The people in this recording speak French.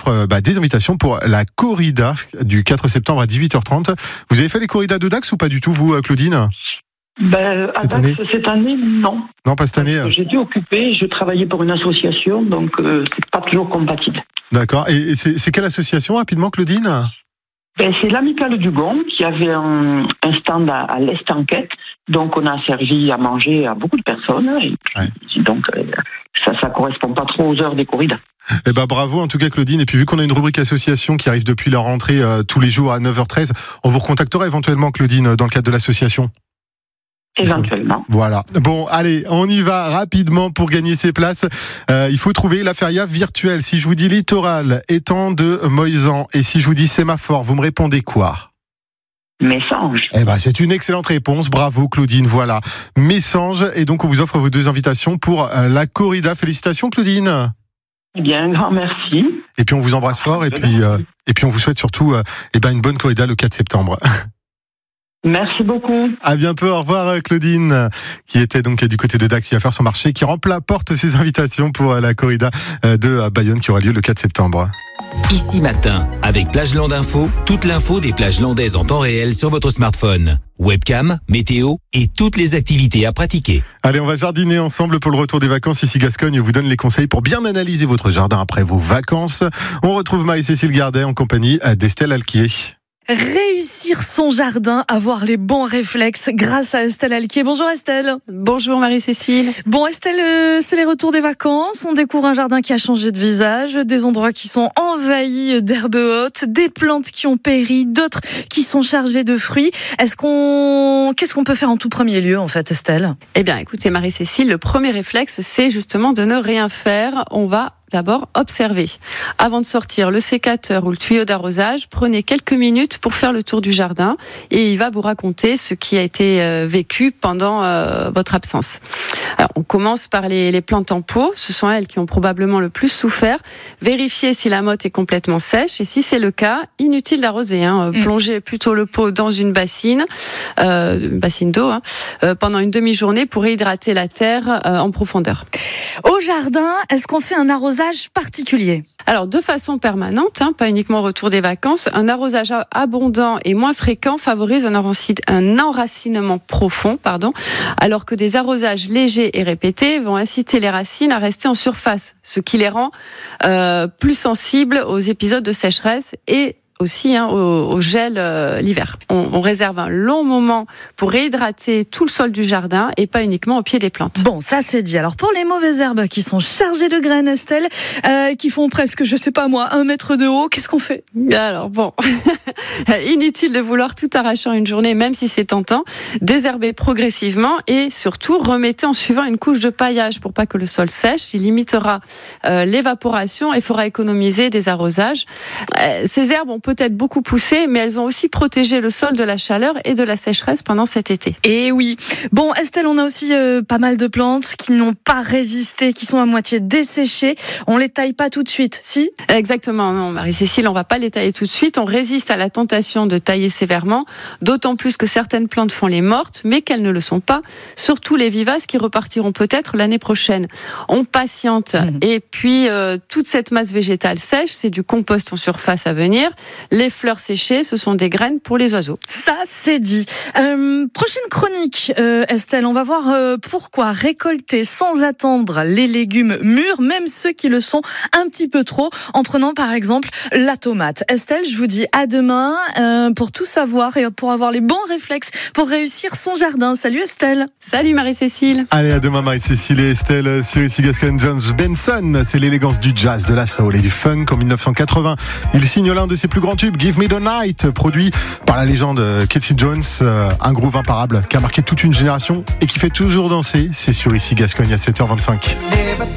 offre des invitations pour la corrida du 4 septembre à 18h30. Vous avez fait les corridas de Dax ou pas du tout, vous, Claudine ? À Dax, cette année, non. Non, pas cette année. J'étais occupée, je travaillais pour une association, donc c'est pas toujours compatible. D'accord. Et c'est quelle association, rapidement, Claudine ? C'est l'Amicale du Gond qui avait un stand à l'Est Enquête, donc on a servi à manger à beaucoup de personnes, et donc ça correspond pas trop aux heures des corridas. Bravo en tout cas Claudine, et puis vu qu'on a une rubrique association qui arrive depuis la rentrée tous les jours à 9h13, on vous recontactera éventuellement Claudine dans le cadre de l'association. Éventuellement. Voilà. Bon, allez, on y va rapidement pour gagner ces places. Il faut trouver la feria virtuelle. Si je vous dis littoral, étang de Moisan, et si je vous dis sémaphore, vous me répondez quoi ? Messange. C'est une excellente réponse. Bravo Claudine, voilà. Messange, et donc on vous offre vos 2 invitations pour la corrida. Félicitations Claudine. Eh bien, un grand merci. Et puis on vous embrasse fort, et puis on vous souhaite surtout une bonne corrida le 4 septembre. Merci beaucoup. À bientôt, au revoir Claudine, qui était donc du côté de Dax, qui va faire son marché, qui porte ses invitations pour la corrida de Bayonne qui aura lieu le 4 septembre. Ici Matin, avec Plageland Info, toute l'info des plages landaises en temps réel sur votre smartphone. Webcam, météo et toutes les activités à pratiquer. Allez, on va jardiner ensemble pour le retour des vacances. Ici Gascogne vous donne les conseils pour bien analyser votre jardin après vos vacances. On retrouve Marie-Cécile Gardet en compagnie d'Estelle Alquier. Réussir son jardin, avoir les bons réflexes grâce à Estelle Alquier. Bonjour Estelle. Bonjour Marie-Cécile. Bon Estelle, c'est les retours des vacances. On découvre un jardin qui a changé de visage, des endroits qui sont envahis d'herbes hautes, des plantes qui ont péri, d'autres qui sont chargées de fruits. Qu'est-ce qu'on peut faire en tout premier lieu en fait, Estelle ? Eh bien écoutez Marie-Cécile, le premier réflexe c'est justement de ne rien faire. On va d'abord observer. Avant de sortir le sécateur ou le tuyau d'arrosage, prenez quelques minutes pour faire le tour du jardin et il va vous raconter ce qui a été vécu pendant votre absence. Alors, on commence par les plantes en pot, ce sont elles qui ont probablement le plus souffert. Vérifiez si la motte est complètement sèche et si c'est le cas, inutile d'arroser. Plongez plutôt le pot dans une bassine d'eau pendant une demi-journée pour réhydrater la terre en profondeur. Au jardin, est-ce qu'on fait un arrosage particulier ? Alors, de façon permanente, pas uniquement au retour des vacances, un arrosage abondant et moins fréquent favorise un enracinement profond, alors que des arrosages légers et répétés vont inciter les racines à rester en surface, ce qui les rend plus sensibles aux épisodes de sécheresse et aussi au gel l'hiver. On réserve un long moment pour réhydrater tout le sol du jardin et pas uniquement au pied des plantes. Bon, ça c'est dit. Alors pour les mauvaises herbes qui sont chargées de graines, Estelle, qui font presque, 1 mètre de haut, qu'est-ce qu'on fait ? Alors bon, inutile de vouloir tout arracher en une journée, même si c'est tentant. Désherbez progressivement et surtout remettez en suivant une couche de paillage pour pas que le sol sèche. Il limitera l'évaporation et fera économiser des arrosages. Ces herbes ont peut-être beaucoup poussé, mais elles ont aussi protégé le sol de la chaleur et de la sécheresse pendant cet été. Et oui. Bon, Estelle, on a aussi pas mal de plantes qui n'ont pas résisté, qui sont à moitié desséchées. On les taille pas tout de suite, si ? Exactement. Non, Marie-Cécile, on va pas les tailler tout de suite. On résiste à la tentation de tailler sévèrement, d'autant plus que certaines plantes font les mortes, mais qu'elles ne le sont pas. Surtout les vivaces qui repartiront peut-être l'année prochaine. On patiente. Et puis, toute cette masse végétale sèche, c'est du compost en surface à venir. Les fleurs séchées, ce sont des graines pour les oiseaux. Ça, c'est dit. Prochaine chronique, Estelle, on va voir pourquoi récolter sans attendre les légumes mûrs, même ceux qui le sont un petit peu trop, en prenant par exemple la tomate. Estelle, je vous dis à demain pour tout savoir et pour avoir les bons réflexes pour réussir son jardin. Salut Estelle. Salut Marie-Cécile. Allez, à demain Marie-Cécile et Estelle sur ici Gascogne. Jones Benson, c'est l'élégance du jazz, de la soul et du funk en 1980. Il signe l'un de ses plus grands tubes, Give Me the Night, produit par la légende Quincy Jones, un groove imparable qui a marqué toute une génération et qui fait toujours danser. C'est sur ici Gascogne à 7h25.